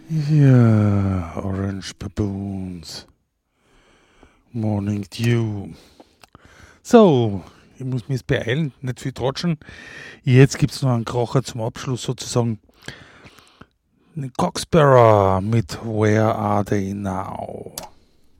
Ja, Orange Baboons. Morning Dew. So, ich muss mich jetzt beeilen, nicht viel tratschen. Jetzt gibt es noch einen Kracher zum Abschluss sozusagen. Coxsparrow mit Where Are They Now?